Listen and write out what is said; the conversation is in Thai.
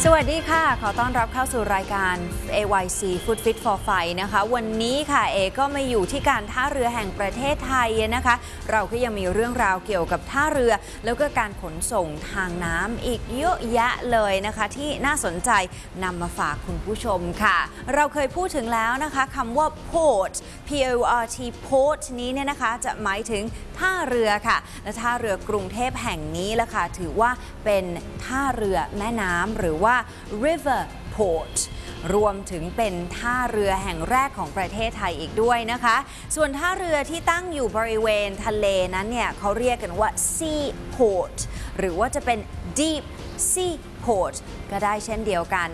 สวัสดีค่ะขอต้อนรับเข้าสู่รายการ AYC Food Fit for Fight นะคะวันนี้ค่ะก็มาอยู่ที่การท่าเรือแห่งประเทศไทยนะคะเราก็ยังมีเรื่องราวเกี่ยวกับท่าเรือแล้วก็การขนส่งทางน้ำอีกเยอะแยะเลยนะคะที่น่าสนใจนำมาฝากคุณผู้ชมค่ะเราเคยพูดถึงแล้วนะคะคำว่า port P-O-R-T port นี้เนี่ยนะคะจะหมายถึงท่าเรือค่ะและท่าเรือกรุงเทพแห่งนี้ละค่ะถือว่าเป็นท่าเรือแม่น้ำหรือว่า river port รวมถึงเป็นท่าเรือแห่งแรกของประเทศไทยอีกด้วยนะคะส่วนท่าเรือที่ตั้งอยู่บริเวณทะเลนั้นเนี่ยเขาเรียกกันว่า sea port หรือว่าจะเป็น deep sea port ก็ได้เช่นเดียวกัน